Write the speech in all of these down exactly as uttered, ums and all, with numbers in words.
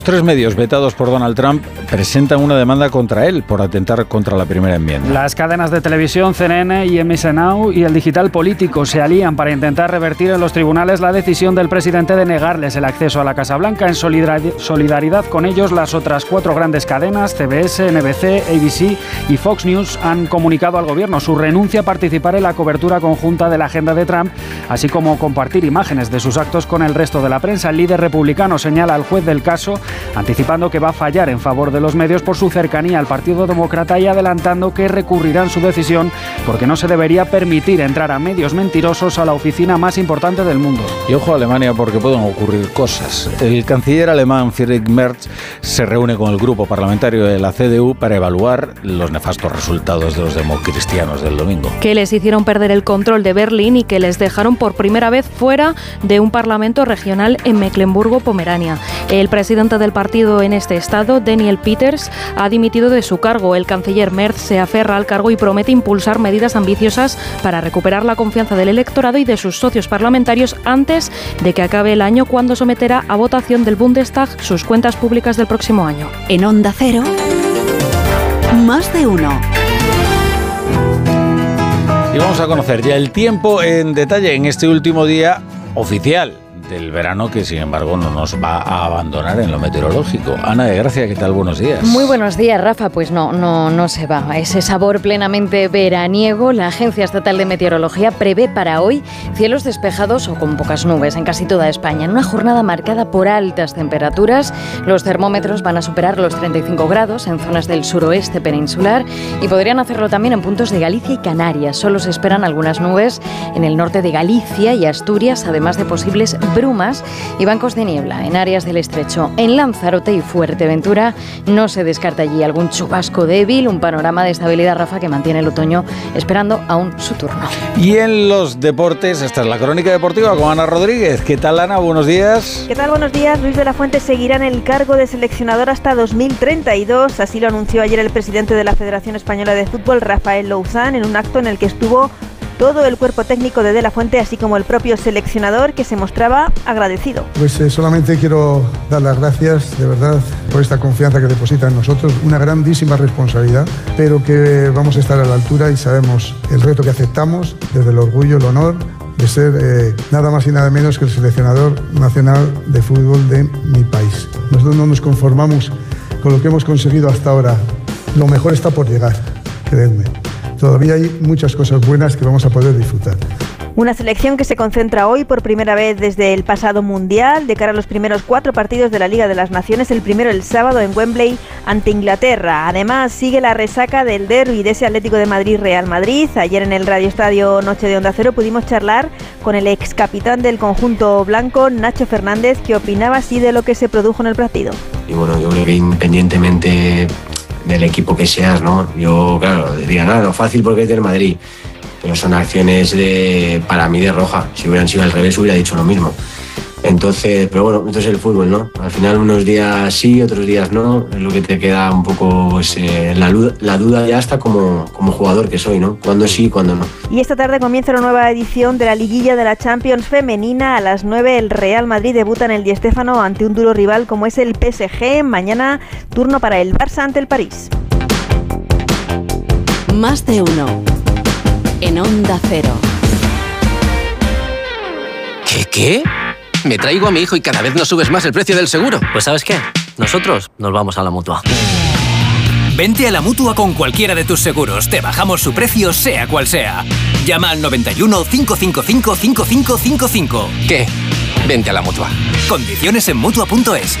Tres medios vetados por Donald Trump presentan una demanda contra él por atentar contra la primera enmienda. Las cadenas de televisión C N N y M S Now y el digital político se alían para intentar revertir en los tribunales la decisión del presidente de negarles el acceso a la Casa Blanca. En solidaridad con ellos, las otras cuatro grandes cadenas, C B S, N B C, A B C y Fox News, han comunicado al gobierno su renuncia a participar en la cobertura conjunta de la agenda de Trump, así como compartir imágenes de sus actos con el resto de la prensa. El líder republicano señala al juez del caso, anticipando que va a fallar en favor de los medios por su cercanía al Partido Demócrata y adelantando que recurrirán su decisión porque no se debería permitir entrar a medios mentirosos a la oficina más importante del mundo. Y ojo a Alemania porque pueden ocurrir cosas. El canciller alemán Friedrich Merz se reúne con el grupo parlamentario de la C D U para evaluar los nefastos resultados de los democristianos del domingo. Que les hicieron perder el control de Berlín y que les dejaron por primera vez fuera de un parlamento regional en Mecklemburgo-Pomerania. El presidente del partido en este estado, Daniel Peters, ha dimitido de su cargo. El canciller Merz se aferra al cargo y promete impulsar medidas ambiciosas para recuperar la confianza del electorado y de sus socios parlamentarios antes de que acabe el año, cuando someterá a votación del Bundestag sus cuentas públicas del próximo año. En Onda Cero, Más de Uno. Y vamos a conocer ya el tiempo en detalle en este último día oficial del verano, que sin embargo no nos va a abandonar en lo meteorológico. Ana de Gracia, ¿qué tal? Buenos días. Muy buenos días, Rafa. Pues no, no, no se va. Ese sabor plenamente veraniego. La Agencia Estatal de Meteorología prevé para hoy cielos despejados o con pocas nubes en casi toda España. En una jornada marcada por altas temperaturas, los termómetros van a superar los treinta y cinco grados en zonas del suroeste peninsular y podrían hacerlo también en puntos de Galicia y Canarias. Solo se esperan algunas nubes en el norte de Galicia y Asturias, además de posibles brumas y bancos de niebla en áreas del estrecho. En Lanzarote y Fuerteventura no se descarta allí algún chubasco débil, un panorama de estabilidad, Rafa, que mantiene el otoño esperando aún su turno. Y en los deportes, esta es la crónica deportiva con Ana Rodríguez. ¿Qué tal, Ana? Buenos días. ¿Qué tal? Buenos días. Luis de la Fuente seguirá en el cargo de seleccionador hasta dos mil treinta y dos. Así lo anunció ayer el presidente de la Federación Española de Fútbol, Rafael Louzán, en un acto en el que estuvo todo el cuerpo técnico de De la Fuente, así como el propio seleccionador, que se mostraba agradecido. Pues eh, solamente quiero dar las gracias, de verdad, por esta confianza que deposita en nosotros, una grandísima responsabilidad, pero que vamos a estar a la altura y sabemos el reto que aceptamos, desde el orgullo, el honor de ser eh, nada más y nada menos que el seleccionador nacional de fútbol de mi país. Nosotros no nos conformamos con lo que hemos conseguido hasta ahora, lo mejor está por llegar, creedme. Todavía hay muchas cosas buenas que vamos a poder disfrutar. Una selección que se concentra hoy por primera vez desde el pasado Mundial de cara a los primeros cuatro partidos de la Liga de las Naciones, el primero el sábado en Wembley ante Inglaterra. Además sigue la resaca del derbi de ese Atlético de Madrid-Real Madrid. Ayer en el Radio Estadio Noche de Onda Cero pudimos charlar con el ex capitán del conjunto blanco, Nacho Fernández, que opinaba así de lo que se produjo en el partido. Y bueno, yo creo que independientemente del equipo que seas, ¿no? Yo, claro, diría, nada, no fácil porque es del Madrid, pero son acciones de, para mí, de roja. Si hubieran sido al revés hubiera dicho lo mismo. Entonces, pero bueno, esto es el fútbol, ¿no? Al final unos días sí, otros días no, es lo que te queda un poco, pues, eh, la, la duda ya hasta como, como jugador que soy, ¿no? Cuándo sí y cuándo no. Y esta tarde comienza una nueva edición de la liguilla de la Champions femenina. A las nueve el Real Madrid debuta en el Di Stéfano ante un duro rival como es el P S G. Mañana turno para el Barça ante el París. Más de Uno en Onda Cero. ¿Qué qué? Me traigo a mi hijo y cada vez nos subes más el precio del seguro. Pues ¿sabes qué? Nosotros nos vamos a la Mutua. Vente a la Mutua con cualquiera de tus seguros. Te bajamos su precio, sea cual sea. Llama al noventa y uno, cinco cinco cinco, cinco cinco cinco cinco. ¿Qué? Vente a la Mutua. Condiciones en Mutua punto es.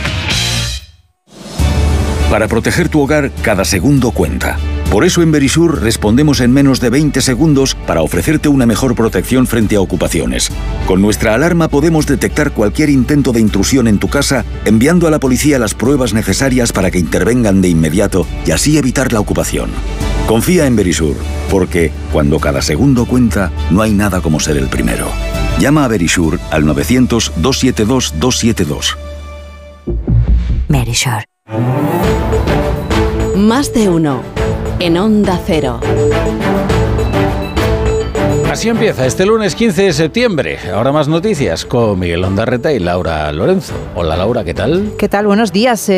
Para proteger tu hogar, cada segundo cuenta. Por eso en Verisur respondemos en menos de veinte segundos para ofrecerte una mejor protección frente a ocupaciones. Con nuestra alarma podemos detectar cualquier intento de intrusión en tu casa, enviando a la policía las pruebas necesarias para que intervengan de inmediato y así evitar la ocupación. Confía en Verisur, porque cuando cada segundo cuenta, no hay nada como ser el primero. Llama a Verisur al novecientos, doscientos setenta y dos, doscientos setenta y dos. Verisur. Más de Uno en Onda Cero. Así empieza este lunes quince de septiembre. Ahora más noticias con Miguel Ondarreta y Laura Lorenzo. Hola Laura, ¿qué tal? ¿Qué tal? Buenos días.